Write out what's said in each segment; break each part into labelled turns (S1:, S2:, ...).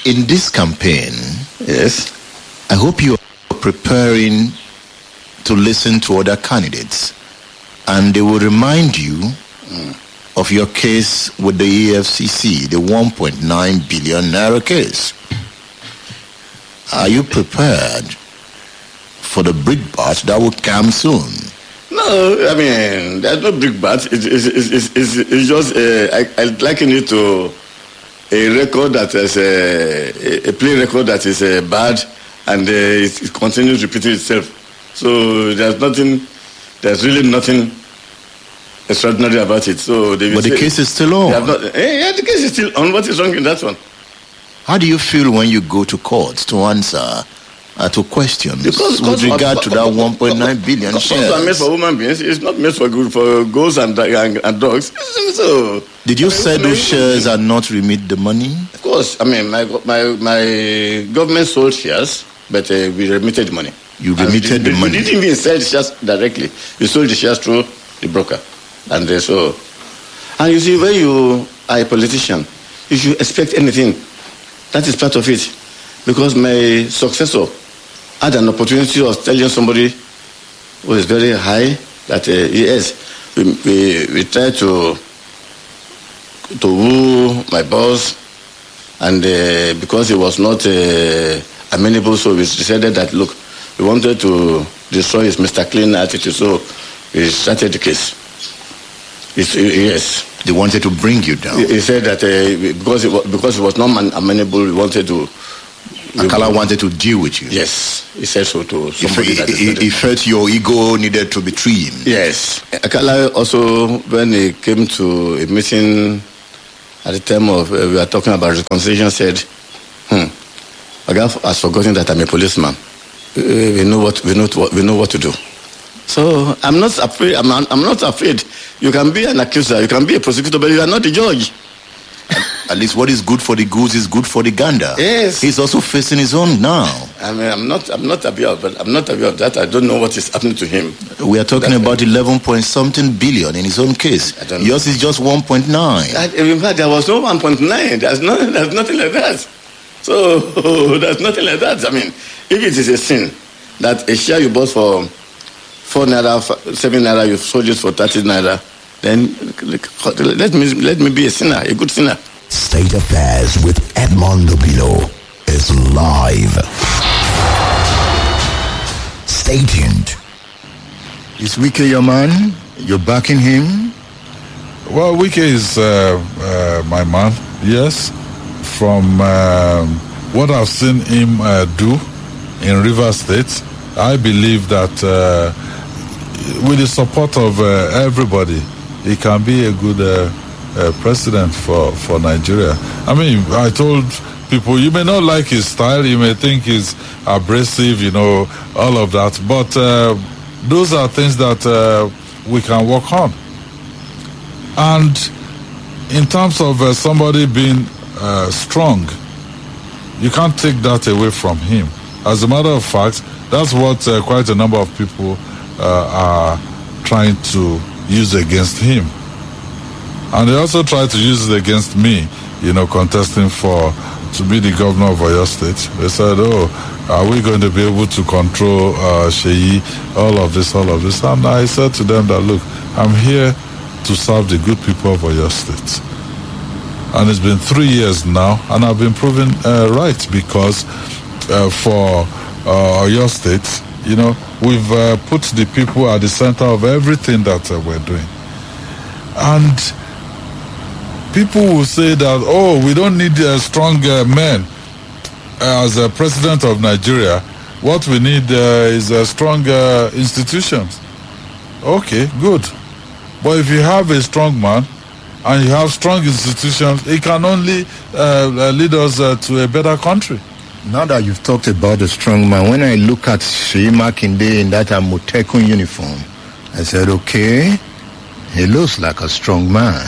S1: in this campaign,
S2: Yes.
S1: I hope you are preparing to listen to other candidates, and they will remind you of your case with the EFCC, the 1.9 billion naira case. Are you prepared for the brickbat that will come soon?
S2: No, I mean, there's no big bat. It's just, I liken it to a record that is a play record that is bad, and it continues repeating itself. So there's really nothing extraordinary about it. So
S1: But the case is still on.
S2: The case is still on. What is wrong in that one?
S1: How do you feel when you go to court to answer to questions with regard to that 1.9 billion
S2: Courts
S1: shares?
S2: are made for human beings. It's not made for goats and dogs. So,
S1: Did you say those shares are not remit the money?
S2: Of course. I mean, my government sold shares, but we remitted money.
S1: You remitted the money?
S2: We didn't even sell the shares directly. We sold the shares through the broker. And you see, when you are a politician, if you expect anything, that is part of it. Because my successor had an opportunity of telling somebody who is very high that yes, we tried to woo my boss, and because he was not amenable, so we decided that, look, we wanted to destroy his Mr. Clean attitude, so we started the case. Yes.
S1: They wanted to bring you down.
S2: He said that because it was not amenable, we wanted to.
S1: Akala wanted to deal with you.
S2: Yes, he said so to somebody.
S1: He felt your ego needed to be trimmed.
S2: Yes. Akala also, when he came to a meeting at the time of we were talking about reconciliation, said, Oga has forgotten that I'm a policeman. We know what to do. So I'm not afraid. I'm not afraid. You can be an accuser, you can be a prosecutor, but you are not the judge.
S1: At least what is good for the goose is good for the gander.
S2: Yes.
S1: He's also facing his own now.
S2: I mean, I'm not aware of that. I don't know what is happening to him.
S1: We are talking about 11 point something billion in his own case. Yours is just 1.9.
S2: In fact, there was no 1.9. There's nothing like that. So there's nothing like that. I mean, if it is a sin that a share you bought for 4 naira, 7 naira, you sold it for 30 naira, then let me be a sinner, a good sinner.
S3: State Affairs with Edmondo Bilo is live. Stay tuned.
S1: Is Wike your man? You're backing him?
S4: Well, Wike is my man, yes. From what I've seen him do in Rivers State, I believe that with the support of everybody, he can be a good president for Nigeria. I mean, I told people, you may not like his style, you may think he's abrasive, all of that, but those are things that we can work on. And in terms of somebody being strong, you can't take that away from him. As a matter of fact, that's what quite a number of people are trying to use against him. And they also try to use it against me, contesting to be the governor of Oyo State. They said, are we going to be able to control Sheyi, all of this? And I said to them that, look, I'm here to serve the good people of Oyo State. And it's been 3 years now, and I've been proven right, because for Oyo State, we've put the people at the center of everything that we're doing. And people will say that, we don't need strong men as a president of Nigeria. What we need is strong institutions. Okay, good. But if you have a strong man and you have strong institutions, it can only lead us to a better country.
S1: Now that you've talked about the strong man, when I look at Seyi Makinde in that Amotekun uniform, I said, okay, he looks like a strong man.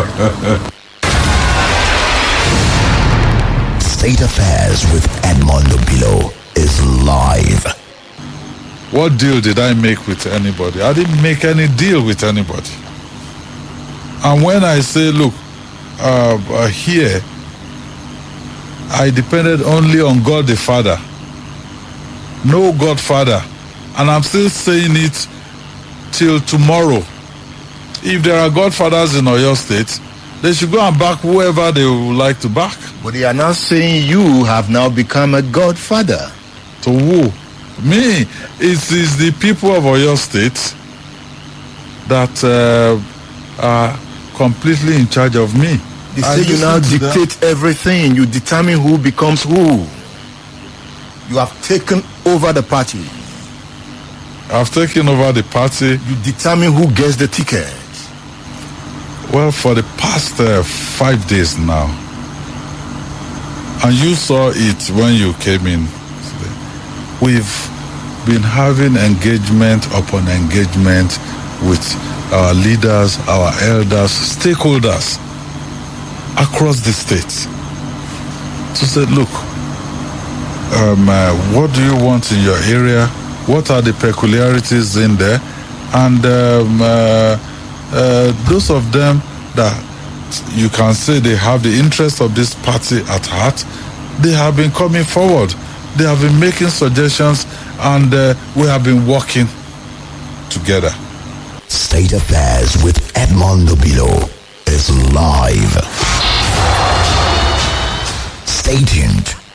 S3: State Affairs with Edmondo Bilo is live.
S4: What deal did I make with anybody? I didn't make any deal with anybody. And when I say, look, here, I depended only on God the Father. No Godfather. And I'm still saying it till tomorrow. If there are godfathers in Oyo State, they should go and back whoever they would like to back.
S1: But they are now saying you have now become a godfather.
S4: To who? Me. It is the people of Oyo State that are completely in charge of me.
S1: They say you now dictate everything. You determine who becomes who. You have taken over the party.
S4: I've taken over the party.
S1: You determine who gets the ticket.
S4: Well, for the past 5 days now, and you saw it when you came in, we've been having engagement upon engagement with our leaders, our elders, stakeholders across the state to say, look, what do you want in your area? What are the peculiarities in there? And those of them that you can say they have the interest of this party at heart, they have been coming forward. They have been making suggestions, and we have been working together.
S3: State Affairs with Edmond Nobilo is live. Stay tuned.